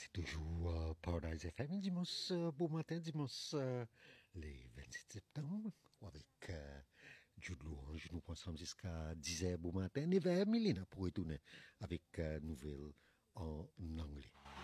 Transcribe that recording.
C'est toujours Paradise FM, dimanche, beau matin, dimanche, les 27 septembre, avec Jude Louange. Nous pensons jusqu'à 10h beau matin, et vers Milena pour retourner avec nouvelles en anglais.